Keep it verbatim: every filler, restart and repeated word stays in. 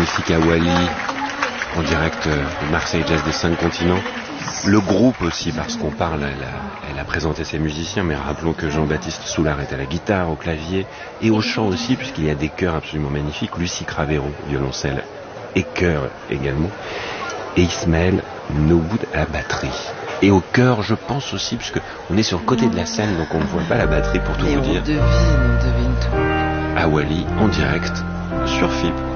Jessica Wally, en direct de Marseille Jazz des cinq continents. Le groupe aussi, parce qu'on parle, elle a, elle a présenté ses musiciens, mais rappelons que Jean-Baptiste Soulard est à la guitare, au clavier et au chant aussi, puisqu'il y a des chœurs absolument magnifiques. Lucie Cravero, violoncelle et chœur également. Et Ismaël Nowood à la batterie. Et au chœur, je pense aussi, puisque on est sur le côté de la scène, donc on ne voit pas la batterie pour tout mais vous on dire. devine, on devine tout. À Wally, en direct, sur F I P.